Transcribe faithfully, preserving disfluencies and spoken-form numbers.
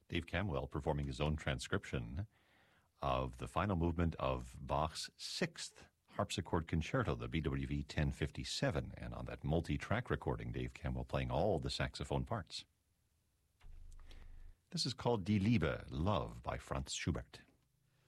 Dave Camwell performing his own transcription of the final movement of Bach's Sixth Harpsichord Concerto, the B W V ten fifty-seven, and on that multi-track recording, Dave Camwell playing all the saxophone parts. This is called Die Liebe, Love, by Franz Schubert.